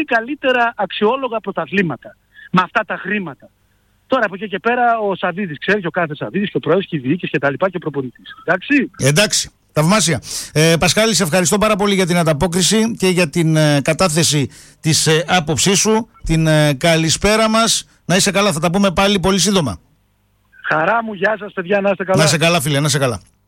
καλύτερα αξιόλογα πρωταθλήματα με αυτά τα χρήματα. Τώρα από εκεί και πέρα ο Σαββίδης ξέρει, και ο κάθε Σαββίδης και ο πρόεδρος και η διοίκηση και τα λοιπά και ο προπονητής. Εντάξει. Θαυμάσια. Πασχάλη, σε ευχαριστώ πάρα πολύ για την ανταπόκριση και για την κατάθεση της άποψής σου. Την καλησπέρα μας. Να είσαι καλά, θα τα πούμε πάλι πολύ σύντομα. Χαρά μου, γεια σας παιδιά, να είστε καλά. Να είσαι καλά φίλε, να είσαι καλά.